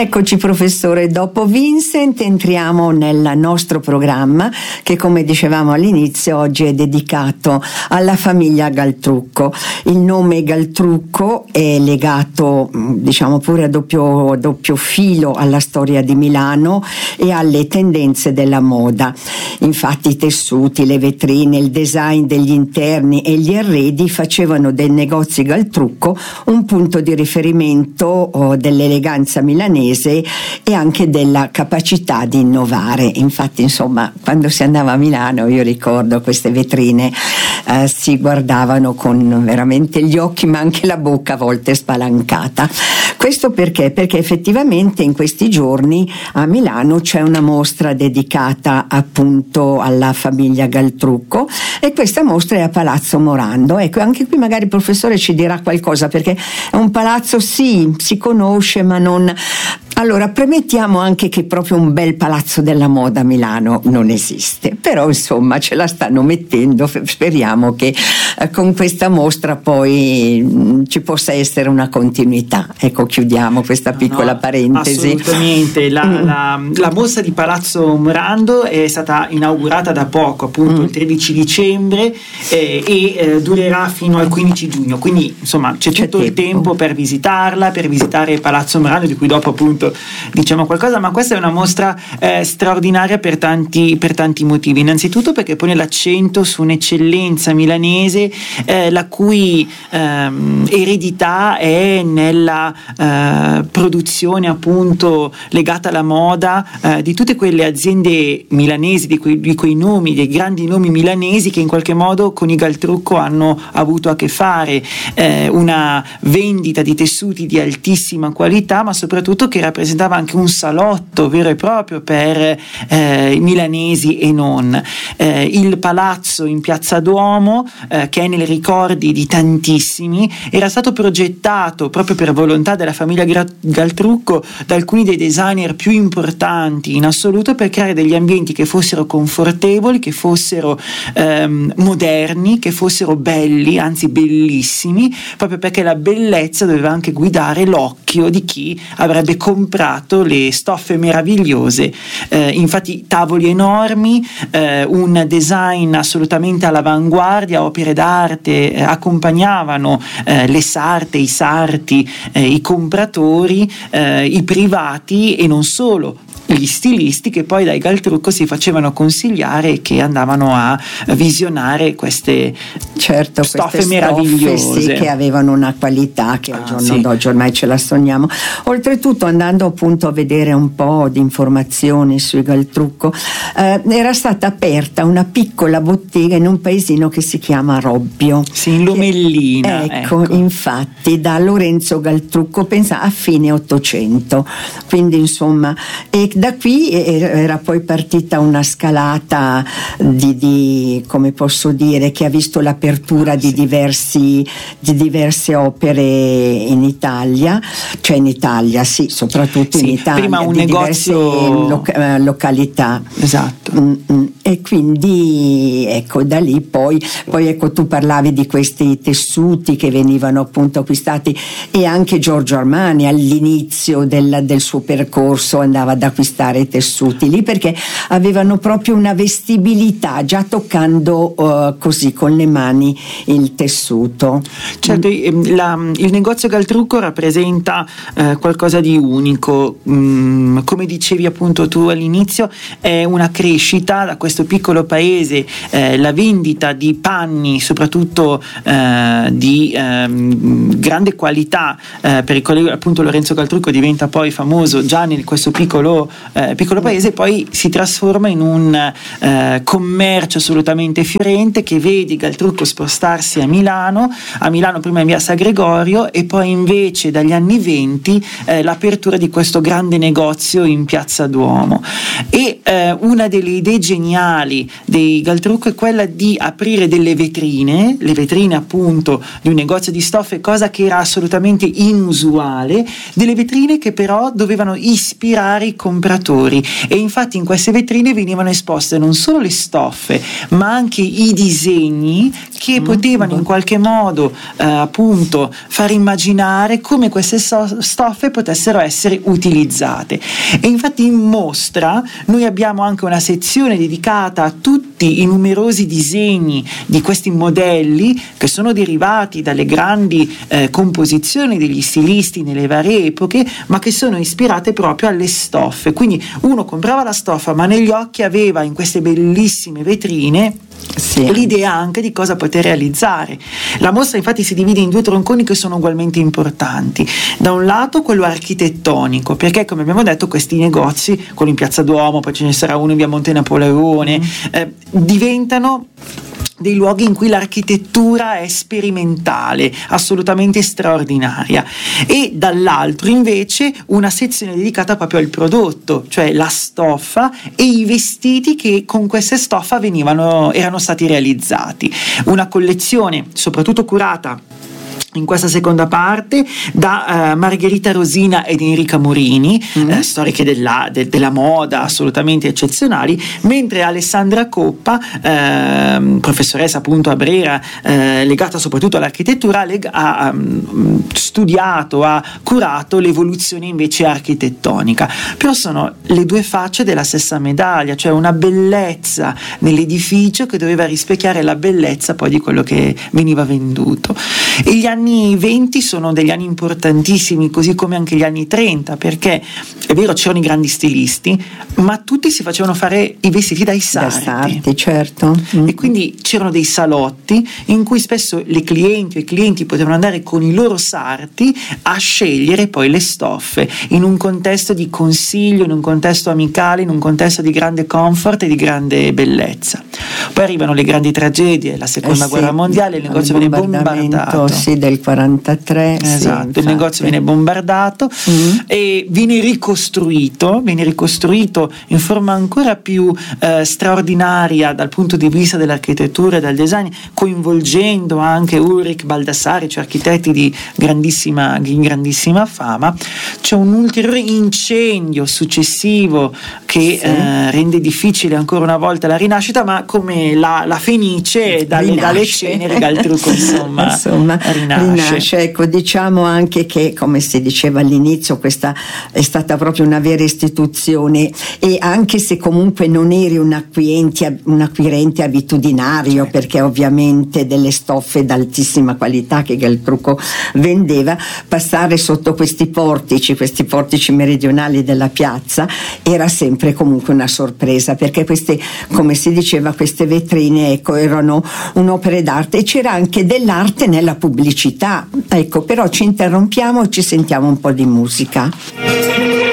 Eccoci professore, dopo Vincent entriamo nel nostro programma che, come dicevamo all'inizio, oggi è dedicato alla famiglia Galtrucco. Il nome Galtrucco è legato, diciamo pure a doppio filo, alla storia di Milano e alle tendenze della moda. Infatti i tessuti, le vetrine, il design degli interni e gli arredi facevano dei negozi Galtrucco un punto di riferimento dell'eleganza milanese e anche della capacità di innovare. Infatti, insomma, quando si andava a Milano, io ricordo queste vetrine si guardavano con veramente gli occhi, ma anche la bocca a volte spalancata. Questo perché? Perché effettivamente in questi giorni a Milano c'è una mostra dedicata appunto alla famiglia Galtrucco, e questa mostra è a Palazzo Morando. Ecco, anche qui magari il professore ci dirà qualcosa, perché è un palazzo, sì, si conosce, ma non... Allora, premettiamo anche che proprio un bel palazzo della moda a Milano non esiste, però insomma ce la stanno mettendo. Speriamo che con questa mostra poi ci possa essere una continuità. Ecco, chiudiamo questa piccola parentesi. Assolutamente. La mostra di Palazzo Morando è stata inaugurata da poco, appunto il 13 dicembre, e durerà fino al 15 giugno, quindi insomma c'è tutto il tempo per visitarla, per visitare Palazzo Morando, di cui dopo appunto diciamo qualcosa. Ma questa è una mostra straordinaria per tanti motivi. Innanzitutto perché pone l'accento su un'eccellenza milanese la cui eredità è nella produzione appunto legata alla moda di tutte quelle aziende milanesi, di quei nomi, dei grandi nomi milanesi che in qualche modo con i Galtrucco hanno avuto a che fare, una vendita di tessuti di altissima qualità, ma soprattutto che rappresentava anche un salotto vero e proprio per i milanesi e non. Il palazzo in Piazza Duomo, che è nei ricordi di tantissimi, era stato progettato proprio per volontà della famiglia Galtrucco da alcuni dei designer più importanti in assoluto, per creare degli ambienti che fossero confortevoli, che fossero moderni, che fossero belli, anzi bellissimi, proprio perché la bellezza doveva anche guidare l'occhio di chi avrebbe comprato le stoffe meravigliose. Infatti tavoli enormi, un design assolutamente all'avanguardia, opere d'arte accompagnavano le sarte, i sarti, i compratori, i privati e non solo, gli stilisti che poi dai Galtrucco si facevano consigliare e che andavano a visionare queste stoffe meravigliose, sì, che avevano una qualità che al giorno d'oggi ormai ce la sogniamo. Oltretutto, andando appunto a vedere un po' di informazioni sui Galtrucco, era stata aperta una piccola bottega in un paesino che si chiama Robbio, in Lomellina, ecco, infatti da Lorenzo Galtrucco, pensa, a fine 800, quindi insomma, e da qui era poi partita una scalata di come posso dire, che ha visto l'apertura di diverse opere in Italia, cioè in Italia, sì, soprattutto in Italia, prima un di negozio diverse località. Esatto. E quindi ecco, da lì poi ecco, tu parlavi di questi tessuti che venivano appunto acquistati, e anche Giorgio Armani all'inizio del suo percorso andava ad acquistare i tessuti lì, perché avevano proprio una vestibilità, già toccando così con le mani il tessuto. Certo, il negozio Galtrucco rappresenta qualcosa di unico, come dicevi appunto tu all'inizio, è una crescita da questo piccolo paese, la vendita di panni soprattutto di grande qualità, per il quale appunto Lorenzo Galtrucco diventa poi famoso già in questo piccolo paese, poi si trasforma in un commercio assolutamente fiorente, che vede Galtrucco spostarsi a Milano prima in via San Gregorio, e poi invece dagli anni 20 l'apertura di questo grande negozio in Piazza Duomo. E una delle idee geniali dei Galtrucco è quella di aprire delle vetrine, le vetrine appunto di un negozio di stoffe, cosa che era assolutamente inusuale, delle vetrine che però dovevano ispirare i compratori compratori, e infatti in queste vetrine venivano esposte non solo le stoffe ma anche i disegni che potevano in qualche modo appunto far immaginare come queste stoffe potessero essere utilizzate. E infatti in mostra noi abbiamo anche una sezione dedicata a tutti i numerosi disegni di questi modelli che sono derivati dalle grandi composizioni degli stilisti nelle varie epoche, ma che sono ispirate proprio alle stoffe. Quindi uno comprava la stoffa, ma negli occhi aveva in queste bellissime vetrine l'idea anche di cosa poter realizzare. La mostra infatti si divide in due tronconi che sono ugualmente importanti. Da un lato quello architettonico, perché come abbiamo detto questi negozi, quello in Piazza Duomo, poi ce ne sarà uno in via Monte Napoleone, diventano dei luoghi in cui l'architettura è sperimentale, assolutamente straordinaria, e dall'altro invece una sezione dedicata proprio al prodotto, cioè la stoffa e i vestiti che con questa stoffa erano stati realizzati. Una collezione soprattutto curata in questa seconda parte da Margherita Rosina ed Enrica Morini, storiche della moda assolutamente eccezionali, mentre Alessandra Coppa, professoressa appunto a Brera, legata soprattutto all'architettura, ha studiato, ha curato l'evoluzione invece architettonica. Però sono le due facce della stessa medaglia, cioè una bellezza nell'edificio che doveva rispecchiare la bellezza poi di quello che veniva venduto. E gli anni 20 sono degli anni importantissimi, così come anche gli anni 30, perché è vero c'erano i grandi stilisti, ma tutti si facevano fare i vestiti dai sarti, certo. E quindi c'erano dei salotti in cui spesso le clienti o i clienti potevano andare con i loro sarti a scegliere poi le stoffe, in un contesto di consiglio, in un contesto amicale, in un contesto di grande comfort e di grande bellezza. Poi arrivano le grandi tragedie, la seconda guerra mondiale, il negozio viene bombardato. Del 43. Esatto, il negozio viene bombardato e viene ricostruito in forma ancora più straordinaria dal punto di vista dell'architettura e del design, coinvolgendo anche Ulrich Baldassari, cioè architetti di grandissima fama. C'è un ulteriore incendio successivo che rende difficile ancora una volta la rinascita, ma come la Fenice dalle ceneri Galtruco insomma rinasce. Ecco, diciamo anche che, come si diceva all'inizio, questa è stata proprio una vera istituzione, e anche se comunque non eri un acquirente abitudinario, perché ovviamente delle stoffe d'altissima qualità che Galtruco vendeva, passare sotto questi portici meridionali della piazza era sempre comunque una sorpresa, perché queste, come si diceva, queste vetrine, ecco, erano un'opera d'arte, e c'era anche dell'arte nella pubblicità. Ecco, però ci interrompiamo e ci sentiamo un po' di musica.